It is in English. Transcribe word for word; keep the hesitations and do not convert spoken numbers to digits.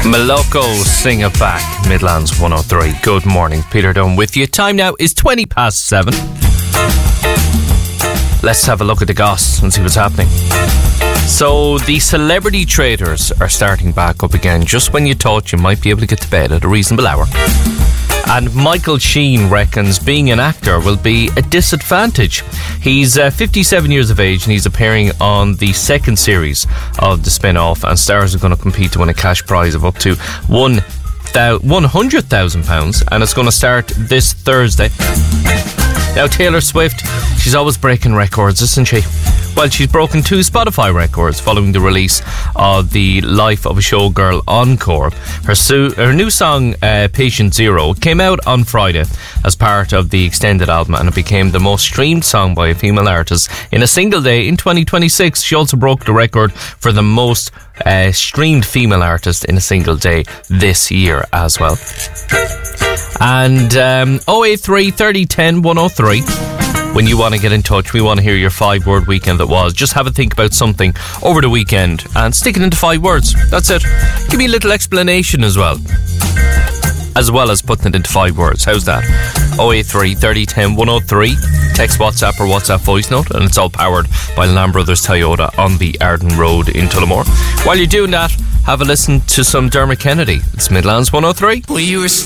Maloko, Sing It Back, Midlands one oh three. Good morning, Peter Dunn with you. Time now is twenty past seven. Let's have a look at the goss and see what's happening. So, the celebrity traders are starting back up again just when you thought you might be able to get to bed at a reasonable hour. And Michael Sheen reckons being an actor will be a disadvantage. He's uh, fifty-seven years of age and he's appearing on the second series of the spin-off, and stars are going to compete to win a cash prize of up to one hundred thousand pounds, and it's going to start this Thursday. Now, Taylor Swift, she's always breaking records, isn't she? Well, she's broken two Spotify records following the release of the Life of a Showgirl Encore. Her, su- her new song, uh, Patient Zero, came out on Friday as part of the extended album, and it became the most streamed song by a female artist in a single day in twenty twenty-six. She also broke the record for the most uh, streamed female artist in a single day this year as well. And um, oh eight three, thirty, ten, one oh three. When you want to get in touch, we want to hear your five-word weekend that was. Just have a think about something over the weekend and stick it into five words. That's it. Give me a little explanation as well. As well as putting it into five words. How's that? oh eight three, thirty, ten, one oh three. Text, WhatsApp or WhatsApp voice note. And it's all powered by Lamb Brothers Toyota on the Arden Road in Tullamore. While you're doing that, have a listen to some Dermot Kennedy. It's Midlands one oh three. Well, you were